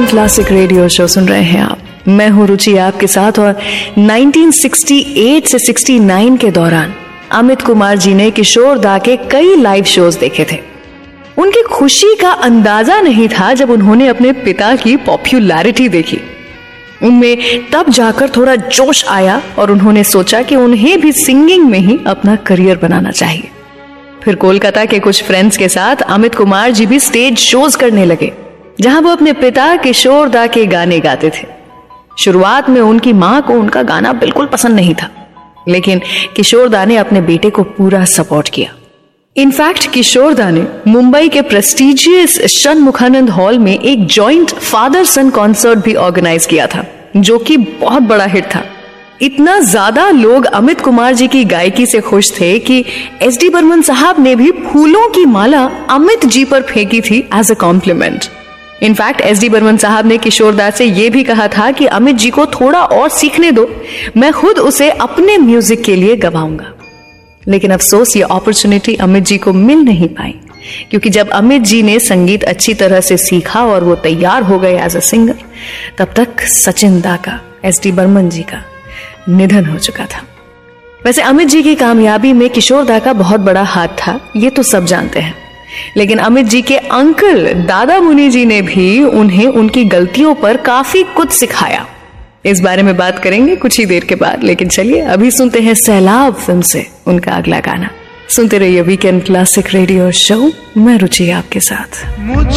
Classic radio show सुन रहे हैं आप। मैं हूं रुचि आपके साथ। और 1968 से 69 के दौरान अमित कुमार जी ने किशोर दा के कई लाइव शोज देखे थे। उनकी खुशी का अंदाजा नहीं था जब उन्होंने अपने पिता की पॉपुलैरिटी देखी। उनमें तब जाकर थोड़ा जोश आया और उन्होंने सोचा कि उन्हें भी सिंगिंग में ही अपना करियर बनाना चाहिए। फिर कोलकाता के कुछ फ्रेंड्स के साथ अमित कुमार जी भी स्टेज शोज करने लगे, जहां वो अपने पिता किशोर दा के गाने गाते थे। शुरुआत में उनकी मां को उनका गाना बिल्कुल पसंद नहीं था, लेकिन किशोर दा ने अपने बेटे को पूरा सपोर्ट किया। इनफैक्ट किशोर दा ने मुंबई के प्रेस्टिजियस षणमुखानंद हॉल में एक जॉइंट फादर सन कॉन्सर्ट भी ऑर्गेनाइज किया था, जो कि बहुत बड़ा हिट था। इतना ज्यादा लोग अमित कुमार जी की गायकी से खुश थे कि एसडी बर्मन साहब ने भी फूलों की माला अमित जी पर फेंकी थी as a compliment. In fact SD Burman साहब ने किशोर दा से यह भी कहा था कि अमित जी को थोड़ा और सीखने दो, मैं खुद उसे अपने म्यूजिक के लिए गवाऊंगा। लेकिन अफसोस ये अपॉर्चुनिटी अमित जी को मिल नहीं पाई, क्योंकि जब अमित जी ने संगीत अच्छी तरह से सीखा और वो तैयार हो गए एज अ सिंगर, तब तक सचिन दा का, एसडी बर्मन जी का निधन हो चुका था। वैसे अमित जी की कामयाबी में किशोर दा का बहुत बड़ा हाथ था, ये तो सब जानते हैं। लेकिन अमित जी के अंकल दादा मुनि जी ने भी उन्हें उनकी गलतियों पर काफी कुछ सिखाया। इस बारे में बात करेंगे कुछ ही देर के बाद, लेकिन चलिए अभी सुनते हैं सैलाब फिल्म से उनका अगला गाना। सुनते रहिए वीकेंड क्लासिक रेडियो शो। मैं रुचि आपके साथ।